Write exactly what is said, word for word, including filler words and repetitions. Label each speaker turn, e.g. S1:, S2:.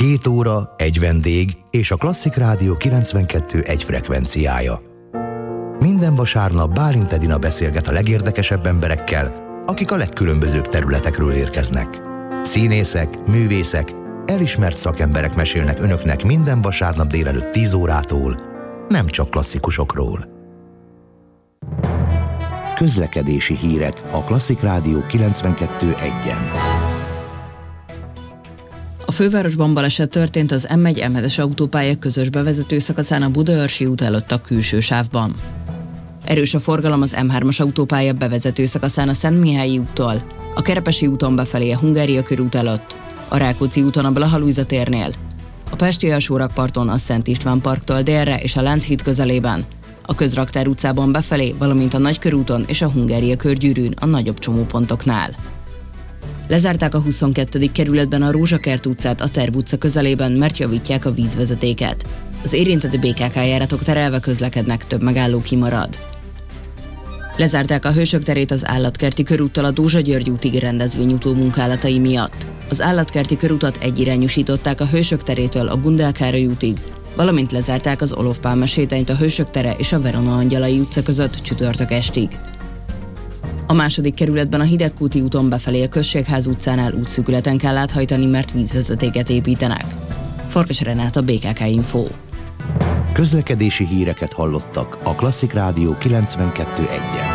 S1: Két óra, egy vendég és a Klasszik Rádió kilencvenkettő egy frekvenciája. Minden vasárnap Bálint Edina beszélget a legérdekesebb emberekkel, akik a legkülönbözőbb területekről érkeznek. Színészek, művészek, elismert szakemberek mesélnek önöknek minden vasárnap délelőtt tíz órától, nem csak klasszikusokról. Közlekedési hírek a Klasszik Rádió kilencvenkettő egyen.
S2: A fővárosban baleset történt az M egy M hetes autópálya közös bevezető szakaszán a Budaörsi út előtt a külső sávban. Erős a forgalom az M hármas autópálya bevezető szakaszán a Szentmihályi úttól, a Kerepesi úton befelé a Hungária körút előtt, a Rákóczi úton a Blaha Lujza térnél, a Pesti alsórakparton a Szent István parktól délre és a Lánchíd közelében, a Közraktár utcában befelé, valamint a Nagykörúton és a Hungária körgyűrűn a nagyobb csomópontoknál. Lezárták a huszonkettedik kerületben a Rózsakert utcát a Terv utca közelében, mert javítják a vízvezetéket. Az érintett bé ká ká járatok terelve közlekednek, több megálló kimarad. Lezárták a Hősök terét az Állatkerti körúttal a Dózsa-György útig rendezvényutó munkálatai miatt. Az Állatkerti körutat egyirányosították a Hősök terétől a Gundel Károly útig, valamint lezárták az Olof Pálma sétányt a Hősök tere és a Verona Angyalai utca között csütörtök estig. A második kerületben a Hidegkúti úton befelé a Községház utcánál útszűkületen kell áthajtani, mert vízvezetéket építenek. Farkas Renáta, bé ká ká Info.
S1: Közlekedési híreket hallottak a Klasszik Rádió kilencvenkettő egyen.